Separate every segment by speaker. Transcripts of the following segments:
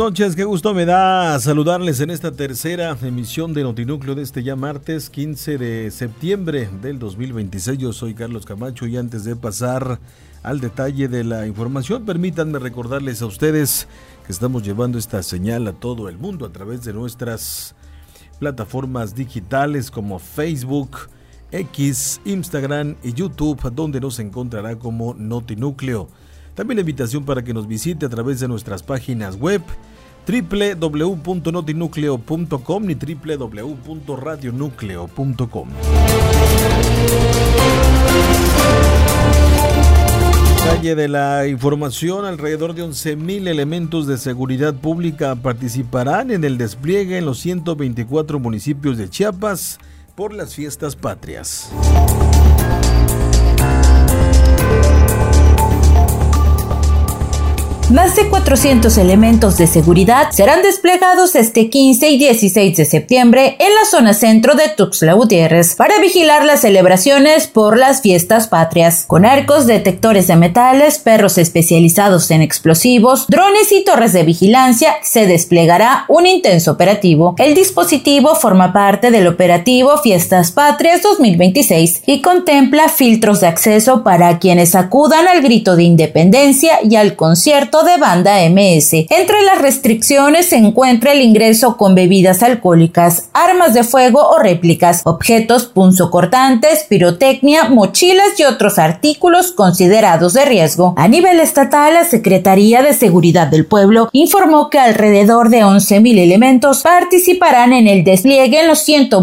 Speaker 1: noches, qué gusto me da saludarles en esta tercera emisión de Notinúcleo de este ya martes 15 de septiembre del 2026. Yo soy Carlos Camacho y antes de pasar al detalle de la información, permítanme recordarles a ustedes que estamos llevando esta señal a todo el mundo a través de nuestras plataformas digitales como Facebook, X, Instagram y YouTube, donde nos encontrará como Notinúcleo. También la invitación para que nos visite a través de nuestras páginas web www.notinucleo.com y www.radionucleo.com. Detalle de la información: alrededor de 11,000 elementos de seguridad pública participarán en el despliegue en los 124 municipios de Chiapas por las fiestas patrias.
Speaker 2: Más de 400 elementos de seguridad serán desplegados este 15 y 16 de septiembre en la zona centro de Tuxtla Gutiérrez para vigilar las celebraciones por las fiestas patrias. Con arcos, detectores de metales, perros especializados en explosivos, drones y torres de vigilancia, se desplegará un intenso operativo. El dispositivo forma parte del operativo Fiestas Patrias 2026 y contempla filtros de acceso para quienes acudan al grito de independencia y al concierto de banda MS. Entre las restricciones se encuentra el ingreso con bebidas alcohólicas, armas de fuego o réplicas, objetos punzocortantes, pirotecnia, mochilas y otros artículos considerados de riesgo. A nivel estatal, la Secretaría de Seguridad del Pueblo informó que alrededor de 11,000 elementos participarán en el despliegue en los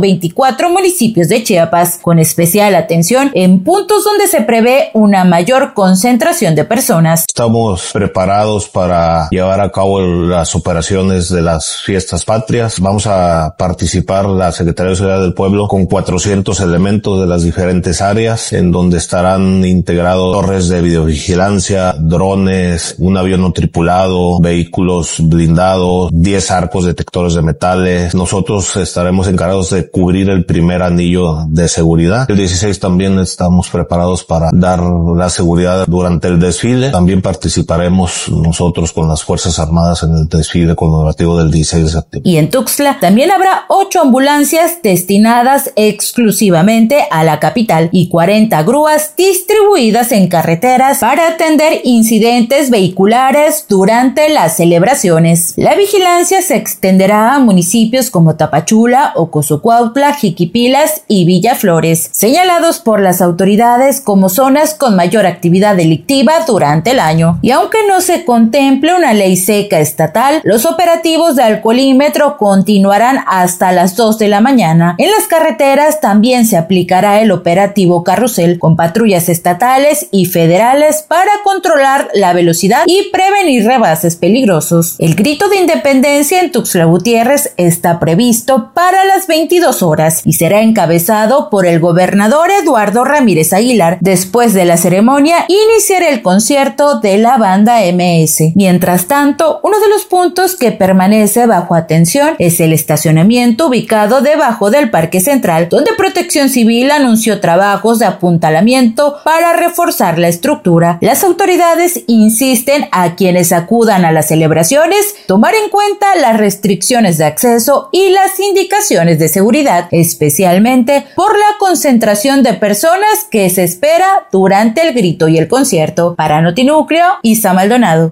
Speaker 2: 124 municipios de Chiapas, con especial atención en puntos donde se prevé una mayor concentración de personas.
Speaker 3: Estamos preparados para llevar a cabo las operaciones de las fiestas patrias. Vamos a participar la Secretaría de Seguridad del Pueblo con 400 elementos de las diferentes áreas, en donde estarán integrados torres de videovigilancia, drones, un avión no tripulado, vehículos blindados, 10 arcos detectores de metales. Nosotros estaremos encargados de cubrir el primer anillo de seguridad. El 16 también estamos preparados para dar la seguridad durante el desfile. También participaremos nosotros con las Fuerzas Armadas en el desfile conmemorativo del 16 de septiembre.
Speaker 2: Y en Tuxtla también habrá 8 ambulancias destinadas exclusivamente a la capital y 40 grúas distribuidas en carreteras para atender incidentes vehiculares durante las celebraciones. La vigilancia se extenderá a municipios como Tapachula, Ocosocuautla, Jiquipilas y Villaflores, señalados por las autoridades como zonas con mayor actividad delictiva durante el año. Y aunque no se contemple una ley seca estatal, los operativos de alcoholímetro continuarán hasta las 2 de la mañana. En las carreteras también se aplicará el operativo Carrusel con patrullas estatales y federales para controlar la velocidad y prevenir rebases peligrosos. El grito de independencia en Tuxtla Gutiérrez está previsto para las 22 horas y será encabezado por el gobernador Eduardo Ramírez Aguilar. Después de la ceremonia, iniciará el concierto de la banda MS. Mientras tanto, uno de los puntos que permanece bajo atención es el estacionamiento ubicado debajo del Parque Central, donde Protección Civil anunció trabajos de apuntalamiento para reforzar la estructura. Las autoridades insisten a quienes acudan a las celebraciones tomar en cuenta las restricciones de acceso y las indicaciones de seguridad, especialmente por la concentración de personas que se espera durante el grito y el concierto. Para Notinúcleo, Isa Maldonado.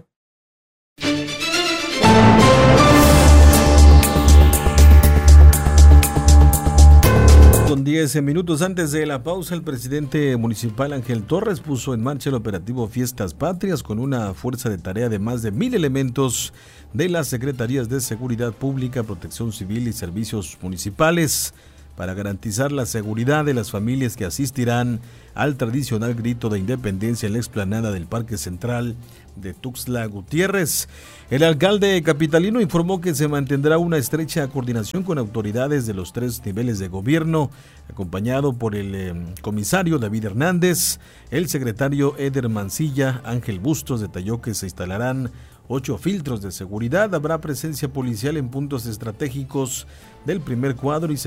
Speaker 1: Con 10 minutos antes de la pausa, el presidente municipal Ángel Torres puso en marcha el operativo Fiestas Patrias con una fuerza de tarea de más de 1,000 elementos de las Secretarías de Seguridad Pública, Protección Civil y Servicios Municipales para garantizar la seguridad de las familias que asistirán al tradicional grito de independencia en la explanada del Parque Central de Tuxtla Gutiérrez. El alcalde capitalino informó que se mantendrá una estrecha coordinación con autoridades de los 3 niveles de gobierno, acompañado por el comisario David Hernández. El secretario Eder Mancilla Ángel Bustos detalló que se instalarán 8 filtros de seguridad, habrá presencia policial en puntos estratégicos del primer cuadro y se